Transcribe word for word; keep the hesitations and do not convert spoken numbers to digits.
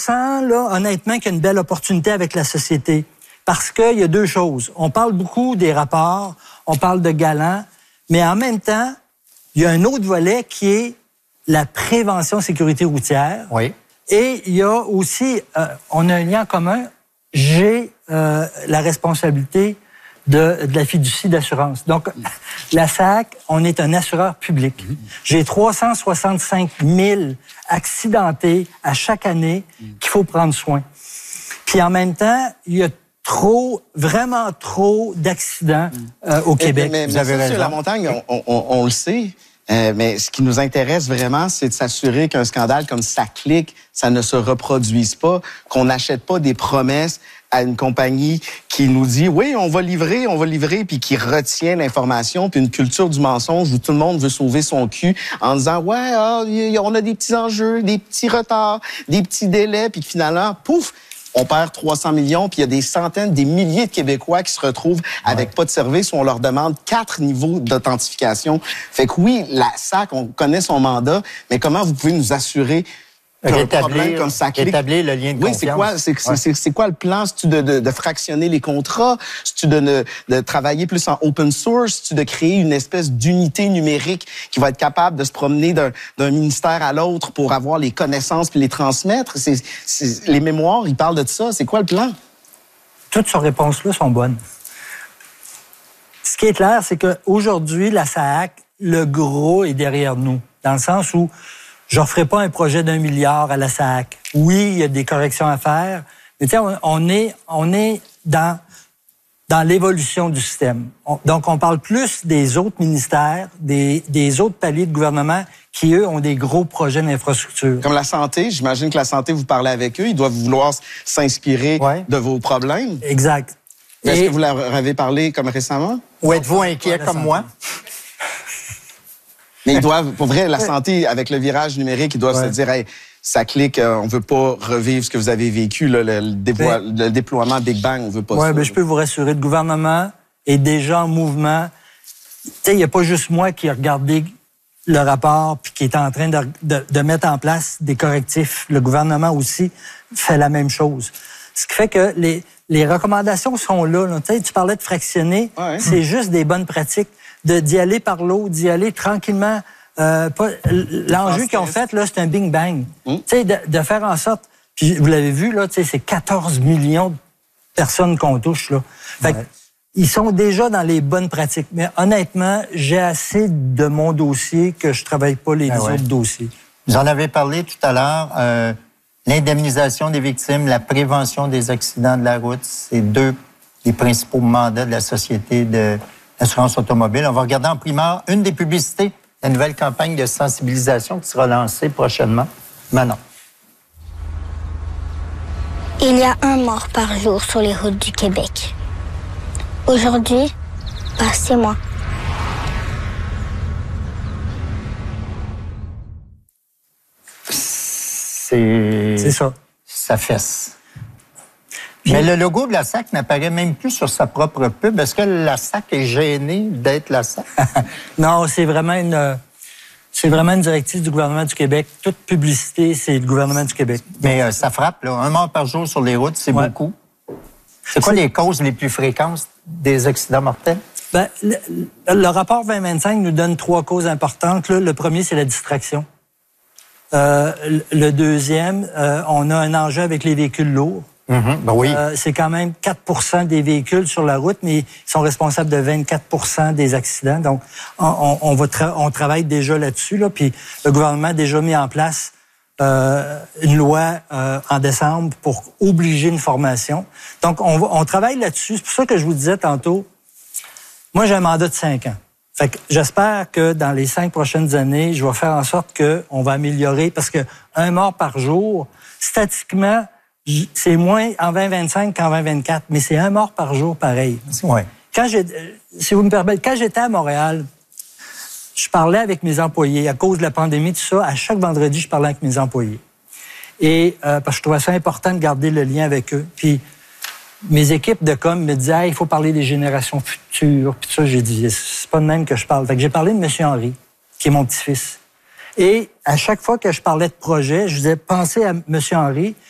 sens, là, honnêtement, qu'il y a une belle opportunité avec la société. Parce qu'il y a deux choses. On parle beaucoup des rapports, on parle de galants, mais en même temps, il y a un autre volet qui est la prévention sécurité routière. Oui. Et il y a aussi, euh, on a un lien commun, j'ai euh, la responsabilité de, de la fiducie d'assurance. Donc, la S A C, on est un assureur public. J'ai trois cent soixante-cinq mille accidentés à chaque année qu'il faut prendre soin. Puis en même temps, il y a trop, vraiment trop d'accidents euh, au Québec. Mais, mais, Vous avez mais ça, raison. sur la montagne, on, on, on le sait. Euh, mais ce qui nous intéresse vraiment, c'est de s'assurer qu'un scandale comme ça clique, ça ne se reproduise pas, qu'on n'achète pas des promesses à une compagnie qui nous dit « oui, on va livrer, on va livrer », puis qui retient l'information, puis une culture du mensonge où tout le monde veut sauver son cul en disant « ouais, ah, on a des petits enjeux, des petits retards, des petits délais », puis finalement, pouf, on perd trois cents millions, puis il y a des centaines, des milliers de Québécois qui se retrouvent avec ouais. pas de service où on leur demande quatre niveaux d'authentification. Fait que oui, la S A C, on connaît son mandat, mais comment vous pouvez nous assurer qu'un problème comme ça clique? Rétablir le lien de oui, confiance. c'est quoi, c'est, c'est, ouais. c'est, c'est quoi le plan? C'est-tu de, de, de fractionner les contrats? C'est-tu de, de, de travailler plus en open source? C'est-tu de créer une espèce d'unité numérique qui va être capable de se promener d'un, d'un ministère à l'autre pour avoir les connaissances puis les transmettre? C'est, c'est, les mémoires, ils parlent de ça. C'est quoi le plan? Toutes ces réponses-là sont bonnes. Ce qui est clair, c'est qu'aujourd'hui, la S A C, le gros est derrière nous, dans le sens où je ne ferai pas un projet d'un milliard à la S A C. Oui, il y a des corrections à faire, mais tu sais, on, on est, on est dans, dans l'évolution du système. On, donc, on parle plus des autres ministères, des, des autres paliers de gouvernement qui, eux, ont des gros projets d'infrastructure. Comme la santé, j'imagine que la santé, vous parlez avec eux, ils doivent vouloir s'inspirer ouais. de vos problèmes. Exact. Est-ce Et... que vous leur avez parlé comme récemment? Ou êtes-vous inquiet comme moi? Mais ils doivent, pour vrai, la santé, avec le virage numérique, ils doivent ouais. se dire, hey, ça clique, euh, on veut pas revivre ce que vous avez vécu, là, le, le, dévo- le déploiement Big Bang, on veut pas ouais, ça. Oui, mais je peux vous rassurer, le gouvernement est déjà en mouvement. Tu sais, il n'y a pas juste moi qui ai regardé le rapport puis qui est en train de, de, de mettre en place des correctifs. Le gouvernement aussi fait la même chose. Ce qui fait que les, les recommandations sont là. là. Tu sais, tu parlais de fractionner, ouais. c'est juste des bonnes pratiques. De, d'y aller par l'eau, d'y aller tranquillement. Euh, pas, l'enjeu qu'ils ont fait, là, c'est un bing bang. Mm. Tu sais, de, de faire en sorte, puis vous l'avez vu, là, tu sais, c'est quatorze millions de personnes qu'on touche, là. Fait ouais. ils sont déjà dans les bonnes pratiques. Mais honnêtement, j'ai assez de mon dossier que je travaille pas les ben autres ouais. dossiers. Vous en avez parlé tout à l'heure, euh, l'indemnisation des victimes, la prévention des accidents de la route, c'est deux des principaux mandats de la Société de l'assurance automobile. On va regarder en primeur une des publicités de la nouvelle campagne de sensibilisation qui sera lancée prochainement. Manon. Il y a un mort par jour sur les routes du Québec. Aujourd'hui, bah, c'est moi. C'est... C'est ça. Ça fesse. Mais le logo de la S A C n'apparaît même plus sur sa propre pub. Est-ce que la S A C est gênée d'être la S A C? Non, c'est vraiment une, c'est vraiment une directive du gouvernement du Québec. Toute publicité, c'est le gouvernement du Québec. Mais euh, ça frappe, là. Un mort par jour sur les routes, c'est ouais. beaucoup. C'est quoi c'est... les causes les plus fréquentes des accidents mortels? Ben, le, le rapport vingt vingt-cinq nous donne trois causes importantes. Là. Le premier, c'est la distraction. Euh, le deuxième, euh, on a un enjeu avec les véhicules lourds. Mm-hmm. Ben oui. euh, c'est quand même quatre pour cent des véhicules sur la route, mais ils sont responsables de vingt-quatre pour cent des accidents. Donc, on, on, on, va tra- on travaille déjà là-dessus. Là, puis le gouvernement a déjà mis en place euh, une loi euh, en décembre pour obliger une formation. Donc, on, va, on travaille là-dessus. C'est pour ça que je vous disais tantôt, moi, j'ai un mandat de cinq ans. Fait que j'espère que dans les cinq prochaines années, je vais faire en sorte qu'on va améliorer, parce que un mort par jour, statistiquement, c'est moins en vingt vingt-cinq qu'en vingt vingt-quatre, mais c'est un mort par jour pareil. Ouais. Quand j'ai, si vous me permettez, quand j'étais à Montréal, je parlais avec mes employés. À cause de la pandémie, tout ça, à chaque vendredi, je parlais avec mes employés. Et euh, parce que je trouvais ça important de garder le lien avec eux. Puis mes équipes de com me disaient hey, « il faut parler des générations futures ». Puis ça, j'ai dit « c'est pas de même que je parle ». Fait que j'ai parlé de M. Henry, qui est mon petit-fils. Et à chaque fois que je parlais de projet, je disais « pensez à M. Henry ».